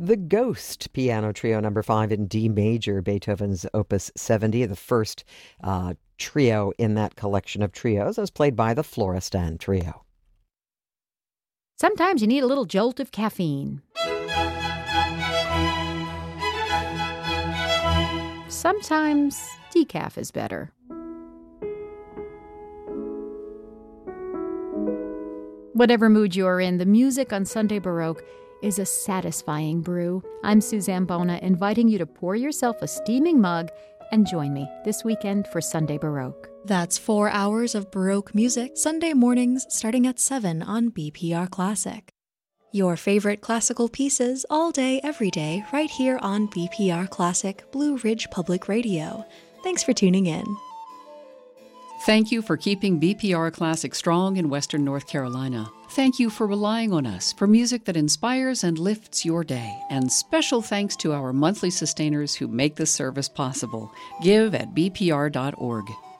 The Ghost Piano Trio No. 5 in D major, Beethoven's Opus 70, the first trio in that collection of trios, as played by the Florestan Trio. Sometimes you need a little jolt of caffeine. Sometimes decaf is better. Whatever mood you're in, the music on Sunday Baroque is a satisfying brew. I'm Suzanne Bona, inviting you to pour yourself a steaming mug and join me this weekend for Sunday Baroque. That's 4 hours of Baroque music, Sunday mornings starting at 7 on BPR Classic. Your favorite classical pieces all day, every day, right here on BPR Classic, Blue Ridge Public Radio. Thanks for tuning in. Thank you for keeping BPR Classic strong in Western North Carolina. Thank you for relying on us for music that inspires and lifts your day. And special thanks to our monthly sustainers who make this service possible. Give at bpr.org.